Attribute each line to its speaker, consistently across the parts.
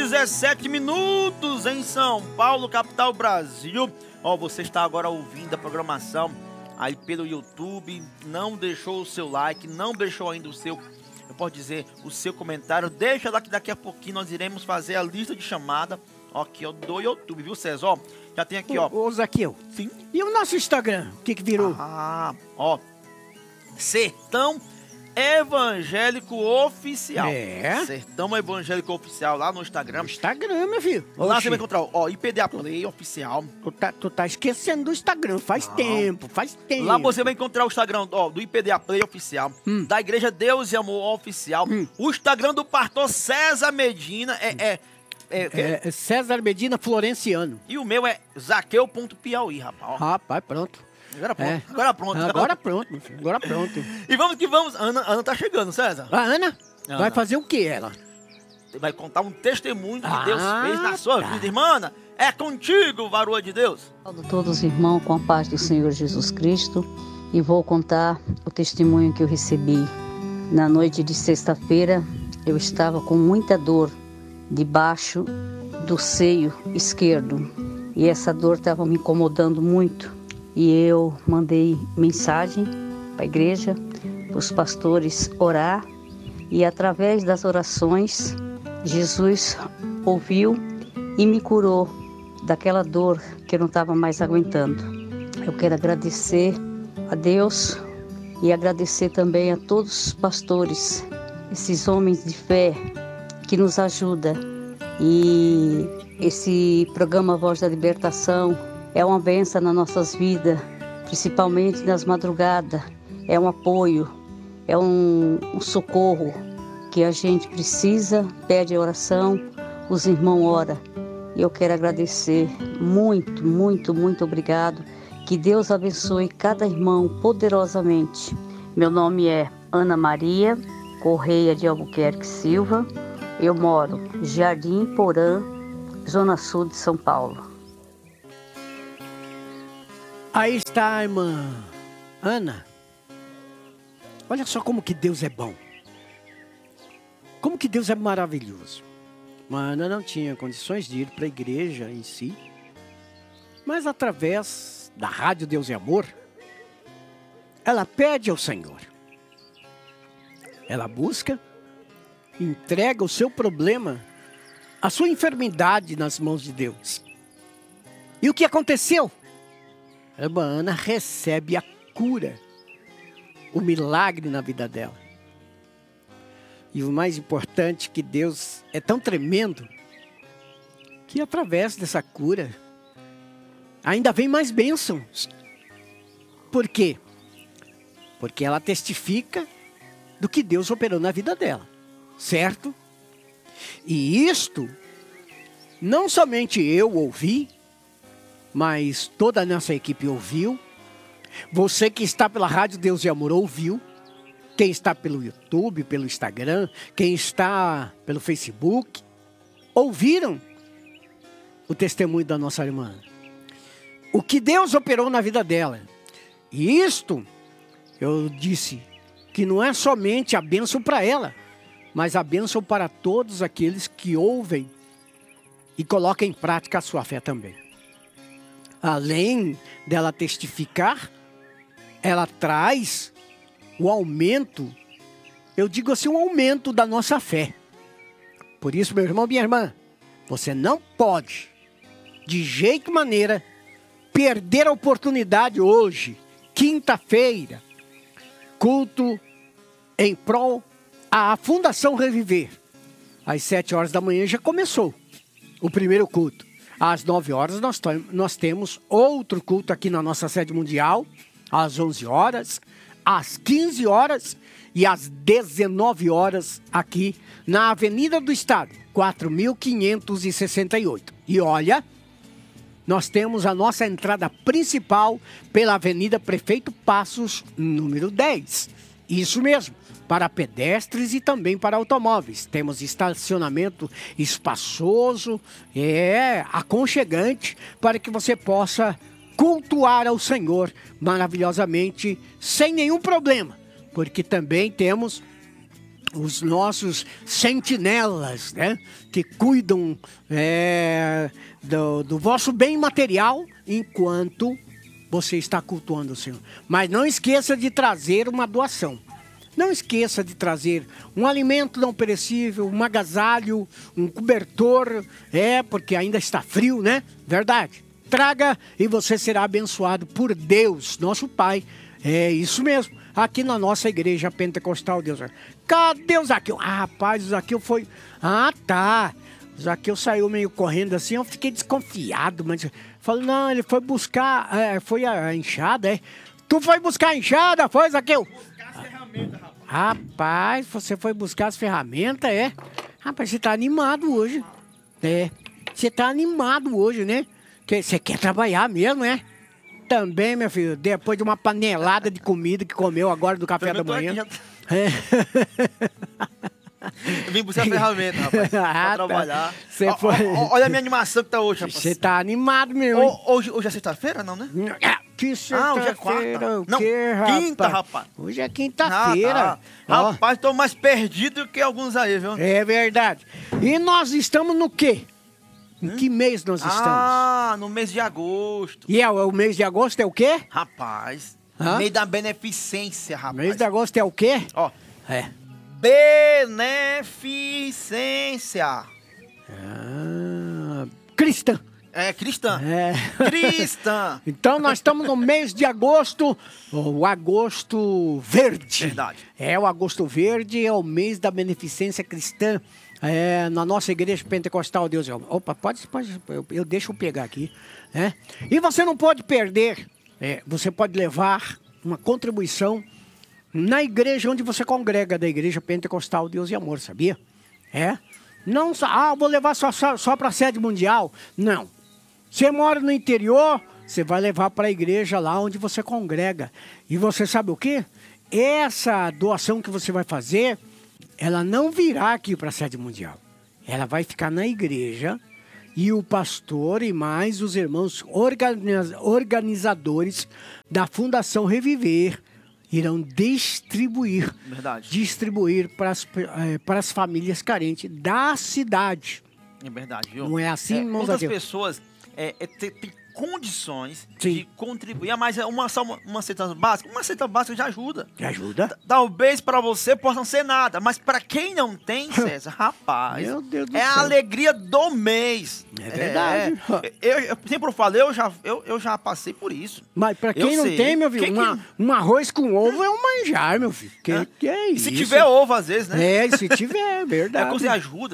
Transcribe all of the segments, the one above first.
Speaker 1: 17 em São Paulo, capital Brasil. Você está agora ouvindo a programação aí pelo YouTube. Não deixou o seu like, não deixou ainda o seu, eu posso dizer, o seu comentário. Deixa lá que daqui a pouquinho nós iremos fazer a lista de chamada aqui, do YouTube, viu, César? Já tem aqui,
Speaker 2: Ô, Zaqueu.
Speaker 1: Sim.
Speaker 2: E o nosso Instagram? O que virou?
Speaker 1: Sertão Evangélico Oficial. Sertão Evangélico Oficial lá no Instagram.
Speaker 2: Instagram, meu filho.
Speaker 1: Lá você vai encontrar, IPDA Play Oficial.
Speaker 2: Tu tá esquecendo do Instagram, faz tempo.
Speaker 1: Lá você vai encontrar o Instagram do IPDA Play Oficial, da Igreja Deus e Amor Oficial, o Instagram do pastor César Medina,
Speaker 2: César Medina Florenciano.
Speaker 1: E o meu é Zaqueu.piauí, rapaz.
Speaker 2: Rapaz, pronto.
Speaker 1: Agora pronto.
Speaker 2: Agora pronto.
Speaker 1: E vamos que vamos. Ana tá chegando, César.
Speaker 2: A Ana? Vai fazer o que ela?
Speaker 1: Vai contar um testemunho que Deus fez na sua vida, irmã Ana. É contigo, varoa de Deus.
Speaker 3: Saúdo todos os irmãos com a paz do Senhor Jesus Cristo. E vou contar o testemunho que eu recebi. Na noite de sexta-feira, eu estava com muita dor debaixo do seio esquerdo. E essa dor estava me incomodando muito. E eu mandei mensagem para a igreja, para os pastores orar. E através das orações, Jesus ouviu e me curou daquela dor que eu não estava mais aguentando. Eu quero agradecer a Deus e agradecer também a todos os pastores, esses homens de fé que nos ajudam. E esse programa Voz da Libertação é uma bênção nas nossas vidas, principalmente nas madrugadas. É um apoio, é um socorro que a gente precisa, pede oração, os irmãos oram. E eu quero agradecer muito, muito, muito obrigado. Que Deus abençoe cada irmão poderosamente. Meu nome é Ana Maria Correia de Albuquerque Silva. Eu moro em Jardim Porã, Zona Sul de São Paulo.
Speaker 2: Aí está, irmã Ana. Olha só como que Deus é bom. Como que Deus é maravilhoso. A Ana não tinha condições de ir para a igreja em si, mas através da Rádio Deus e Amor, ela pede ao Senhor. Ela busca, entrega o seu problema, a sua enfermidade nas mãos de Deus. E o que aconteceu? A irmã Ana recebe a cura, o milagre na vida dela. E o mais importante, que Deus é tão tremendo, que através dessa cura, ainda vem mais bênçãos. Por quê? Porque ela testifica do que Deus operou na vida dela, certo? E isto, não somente eu ouvi, mas toda a nossa equipe ouviu. Você que está pela Rádio Deus e Amor ouviu. Quem está pelo YouTube, pelo Instagram, quem está pelo Facebook, ouviram o testemunho da nossa irmã. O que Deus operou na vida dela. E isto, eu disse, que não é somente a bênção para ela, mas a bênção para todos aqueles que ouvem e colocam em prática a sua fé também. Além dela testificar, ela traz o aumento, eu digo assim, um aumento da nossa fé. Por isso, meu irmão, minha irmã, você não pode, de jeito maneira, perder a oportunidade hoje, quinta-feira, culto em prol à Fundação Reviver. Às 7 horas da manhã já começou o primeiro culto. Às 9 horas nós temos outro culto aqui na nossa sede mundial, às 11 horas, às 15 horas e às 19 horas aqui na Avenida do Estado, 4.568. E olha, nós temos a nossa entrada principal pela Avenida Prefeito Passos, número 10. Isso mesmo, para pedestres e também para automóveis. Temos estacionamento espaçoso, aconchegante, para que você possa cultuar ao Senhor maravilhosamente, sem nenhum problema. Porque também temos os nossos sentinelas, né? Que cuidam do vosso bem material enquanto você está cultuando o Senhor. Mas não esqueça de trazer uma doação. Não esqueça de trazer um alimento não perecível, um agasalho, um cobertor, porque ainda está frio, né? Verdade. Traga e você será abençoado por Deus, nosso Pai. É isso mesmo. Aqui na nossa igreja pentecostal, Deus. Cadê o Zaqueu? Ah, rapaz, o Zaqueu foi... Ah, tá. O Zaqueu saiu meio correndo assim, eu fiquei desconfiado, mas... Falei, não, ele foi buscar... foi a enxada, Tu foi buscar a enxada, foi, Zaqueu?
Speaker 1: Buscar as ferramentas, rapaz.
Speaker 2: Rapaz, você foi buscar as ferramentas, Rapaz, você tá animado hoje. Você tá animado hoje, né? Você quer trabalhar mesmo, Também, meu filho, depois de uma panelada de comida que comeu agora do café da manhã.
Speaker 1: Eu vim buscar ferramenta, rapaz, pra trabalhar.
Speaker 2: Foi...
Speaker 1: Olha a minha animação que tá hoje, rapaz.
Speaker 2: Você tá animado mesmo,
Speaker 1: Hoje é sexta-feira, não, né?
Speaker 2: Que sexta-feira?
Speaker 1: Hoje é quarta.
Speaker 2: Não,
Speaker 1: quinta, rapaz.
Speaker 2: Hoje é quinta-feira.
Speaker 1: Rapaz, tô mais perdido que alguns aí, viu?
Speaker 2: É verdade. E nós estamos no quê? Em que mês nós estamos?
Speaker 1: No mês de agosto.
Speaker 2: E o mês de agosto é o quê?
Speaker 1: Rapaz, mês da beneficência, rapaz.
Speaker 2: Mês de agosto é o quê?
Speaker 1: Beneficência.
Speaker 2: Cristã.
Speaker 1: Cristã. Cristã.
Speaker 2: Então nós estamos no mês de agosto, o agosto verde.
Speaker 1: Verdade.
Speaker 2: O agosto verde é o mês da beneficência cristã. Na nossa igreja pentecostal, Deus é... Opa, pode eu deixo eu pegar aqui. E você não pode perder, você pode levar uma contribuição na igreja onde você congrega, da igreja pentecostal Deus e Amor, sabia? Não só, vou levar só para a sede mundial. Não. Você mora no interior, você vai levar para a igreja lá onde você congrega. E você sabe o quê? Essa doação que você vai fazer, ela não virá aqui para a sede mundial. Ela vai ficar na igreja e o pastor e mais os irmãos organizadores da Fundação Reviver irão distribuir para as famílias carentes da cidade.
Speaker 1: É verdade, viu?
Speaker 2: Não é assim, irmãos?
Speaker 1: Muitas pessoas têm condições de contribuir, mas uma cesta básica, já ajuda. Talvez para você possa não ser nada, mas para quem não tem, César, rapaz,
Speaker 2: meu Deus do céu.
Speaker 1: A alegria do mês.
Speaker 2: É verdade.
Speaker 1: Eu sempre falo, eu já passei por isso.
Speaker 2: Mas para quem não tem, meu filho, um arroz com ovo é um manjar, meu filho. Que é isso?
Speaker 1: E se tiver ovo, às vezes, né?
Speaker 2: E se tiver, é verdade.
Speaker 1: Quando você ajuda,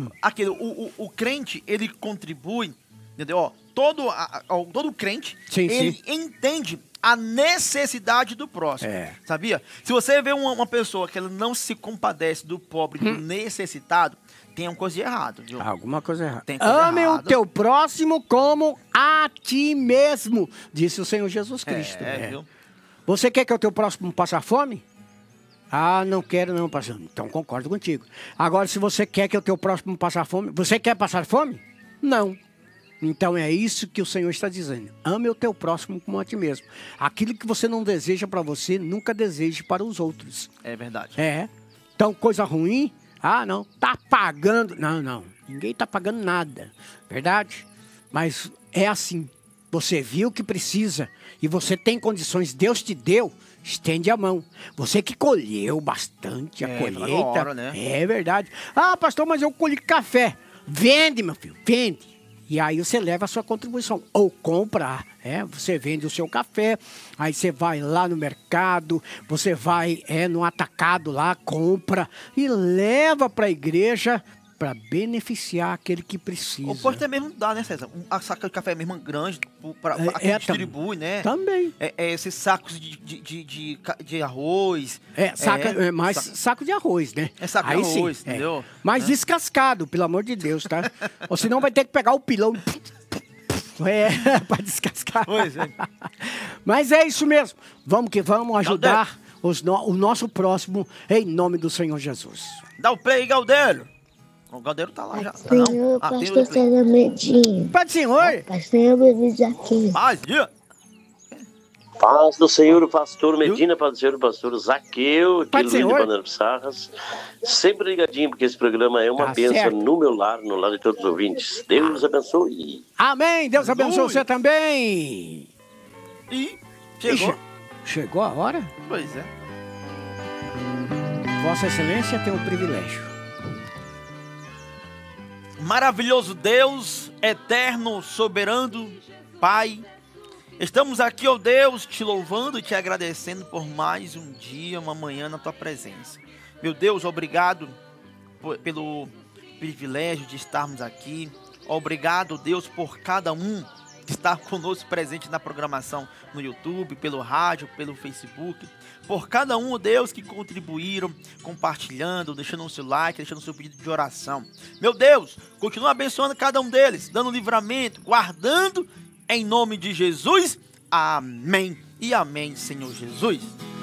Speaker 1: o crente, ele contribui, entendeu? Todo crente, ele entende a necessidade do próximo, sabia? Se você vê uma pessoa que ela não se compadece do pobre, do necessitado, tem uma coisa de errado, viu?
Speaker 2: Alguma coisa errada.
Speaker 1: Ame
Speaker 2: o teu próximo como a ti mesmo, disse o Senhor Jesus Cristo.
Speaker 1: Viu?
Speaker 2: Você quer que o teu próximo passe fome? Não quero não, pastor. Então concordo contigo. Agora, se você quer que o teu próximo passe fome, você quer passar fome? Não. Então é isso que o Senhor está dizendo. Ame o teu próximo como a ti mesmo. Aquilo que você não deseja para você, nunca deseje para os outros.
Speaker 1: É verdade.
Speaker 2: Então, coisa ruim, não, tá pagando. Não, ninguém tá pagando nada. Verdade? Mas é assim. Você viu que precisa e você tem condições, Deus te deu, estende a mão. Você que colheu bastante a colheita.
Speaker 1: Agora, né?
Speaker 2: É verdade. Pastor, mas eu colhi café. Vende, meu filho, vende. E aí você leva a sua contribuição. Ou compra, você vende o seu café, aí você vai lá no mercado, você vai no atacado lá, compra e leva para a igreja para beneficiar aquele que precisa.
Speaker 1: Ou pode até mesmo dar, né, César? A saca de café mesmo grande para quem distribui, né?
Speaker 2: Também.
Speaker 1: Esses sacos de arroz.
Speaker 2: Saco de arroz, né?
Speaker 1: Saco de arroz, entendeu?
Speaker 2: Mas descascado, pelo amor de Deus, tá? Ou senão vai ter que pegar o pilão para descascar.
Speaker 1: Pois é.
Speaker 2: Mas é isso mesmo. Vamos que vamos ajudar o nosso próximo em nome do Senhor Jesus.
Speaker 1: Dá o play, Galdeiro. O Galdeiro tá lá já.
Speaker 4: Senhor, pastor César Medinho.
Speaker 2: Pai do Senhor.
Speaker 4: Pastor Elber aqui.
Speaker 1: Paz, dia.
Speaker 4: Paz do Senhor, o pastor Medina, paz do Senhor, o pastor Zaqueu, aqui
Speaker 2: Paz do
Speaker 4: Luiz de
Speaker 2: Senhor.
Speaker 4: Banana Pissarras. Sempre ligadinho, porque esse programa é uma
Speaker 2: Tá
Speaker 4: bênção
Speaker 2: certo.
Speaker 4: no meu lar, no lar de todos os ouvintes. Deus abençoe.
Speaker 2: Amém. Deus abençoe
Speaker 1: Aleluia.
Speaker 2: você também.
Speaker 1: E
Speaker 2: E
Speaker 1: chegou.
Speaker 2: chegou a hora?
Speaker 1: Pois é.
Speaker 2: Vossa Excelência tem o privilégio.
Speaker 1: Maravilhoso Deus, eterno, soberano, Pai. Estamos aqui, ó Deus, te louvando e te agradecendo por mais um dia, uma manhã na tua presença. Meu Deus, obrigado pelo privilégio de estarmos aqui. Obrigado, Deus, por cada um que está conosco presente na programação no YouTube, pelo rádio, pelo Facebook. Por cada um, Deus, que contribuíram, compartilhando, deixando o seu like, deixando o seu pedido de oração. Meu Deus, continua abençoando cada um deles, dando livramento, guardando, em nome de Jesus. Amém e amém, Senhor Jesus.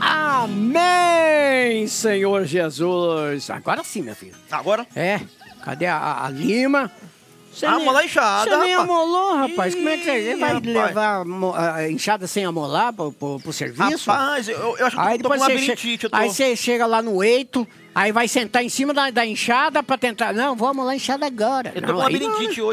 Speaker 2: Amém, Senhor Jesus. Agora sim, meu filho.
Speaker 1: Agora,
Speaker 2: É, cadê a Lima? Você
Speaker 1: amolar a enxada,
Speaker 2: Você nem
Speaker 1: rapaz.
Speaker 2: amolou, rapaz. Como é que você vai
Speaker 1: Rapaz.
Speaker 2: levar a enxada sem amolar pro serviço?
Speaker 1: rapaz, eu acho que
Speaker 2: Aí
Speaker 1: eu tô com
Speaker 2: depois você,
Speaker 1: labirintite. Eu tô...
Speaker 2: aí você chega lá no eito, aí vai sentar em cima da enxada pra tentar... Não, vou amolar a enxada agora.
Speaker 1: Eu tô
Speaker 2: Não,
Speaker 1: com
Speaker 2: aí não,
Speaker 1: labirintite hoje.